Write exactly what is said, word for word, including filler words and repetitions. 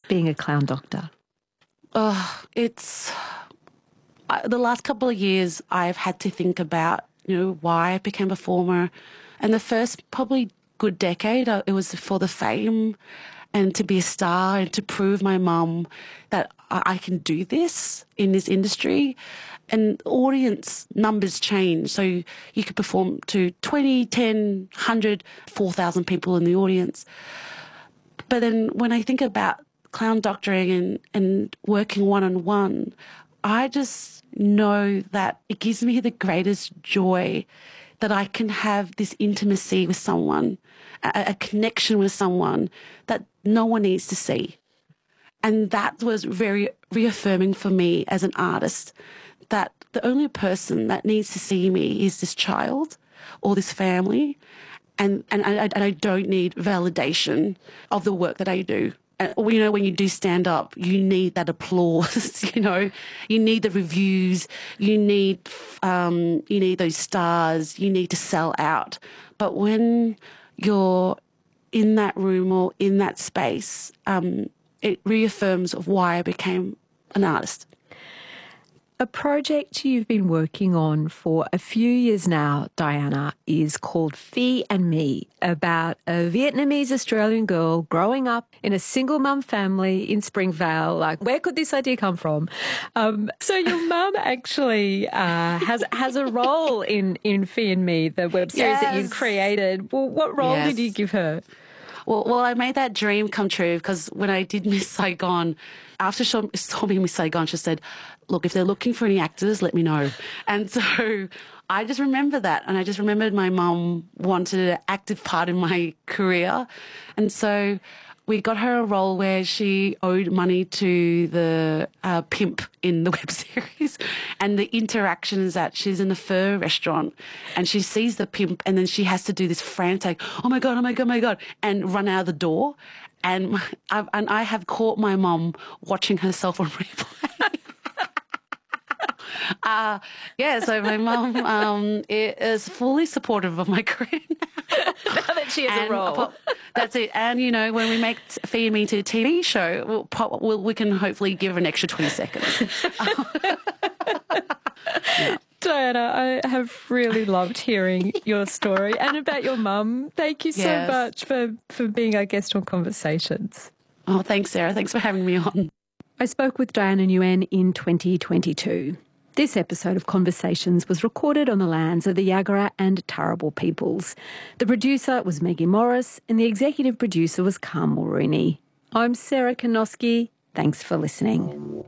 being a clown doctor? Oh, it's uh, the last couple of years I've had to think about, you know, why I became a performer. And the first probably good decade, uh, it was for the fame and to be a star and to prove my mum that I, I can do this in this industry. And audience numbers change. So you, you could perform to twenty, ten, one hundred, four thousand people in the audience. But then when I think about clown doctoring and, and working one-on-one, I just know that it gives me the greatest joy that I can have this intimacy with someone, a, a connection with someone that no one needs to see. And that was very reaffirming for me as an artist, that the only person that needs to see me is this child or this family, and, and, I, and I don't need validation of the work that I do. And, you know, when you do stand up, you need that applause, you know, you need the reviews, you need, um, you need those stars, you need to sell out. But when you're in that room or in that space, um, it reaffirms of why I became an artist. A project you've been working on for a few years now, Diana, is called Phi and Me, about a Vietnamese Australian girl growing up in a single mum family in Springvale. Like, where could this idea come from? Um, so your mum actually uh, has has a role in, in Phi and Me, the web series yes. that you've created. Well, what role yes. did you give her? Well, well, I made that dream come true because when I did Miss Saigon, after she saw me in Miss Saigon, she said, look, if they're looking for any actors, let me know. And so I just remember that. And I just remembered my mum wanted an active part in my career. And so we got her a role where she owed money to the uh, pimp in the web series. And the interaction is that she's in a pho restaurant and she sees the pimp and then she has to do this frantic, oh my God, oh my God, oh my God, and run out of the door. And, I've, and I have caught my mum watching herself on replay. uh, yeah, so my mum um, is fully supportive of my career now. Now that she has and, a role. That's it. And, you know, when we make Phi and Me to a T V show, we'll, pop, we'll, we can hopefully give her an extra twenty seconds. Yeah. Diana, I have really loved hearing your story and about your mum. Thank you so yes. much for, for being our guest on Conversations. Oh, thanks, Sarah. Thanks for having me on. I spoke with Diana Nguyen in twenty twenty-two. This episode of Conversations was recorded on the lands of the Yagara and Turrbal peoples. The producer was Maggie Morris and the executive producer was Carl Mulrooney. I'm Sarah Kanoski. Thanks for listening.